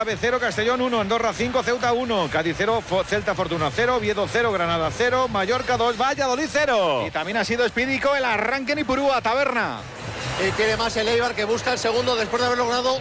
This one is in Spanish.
0, Castellón 1, Andorra 5, Ceuta 1, Cádiz 0, Celta Fortuna 0, Oviedo 0, Granada 0, Mallorca 2, Valladolid 0. Y también ha sido espídico el arranque en Ipurúa, Taberna. Y tiene más el Eibar, que busca el segundo después de haber logrado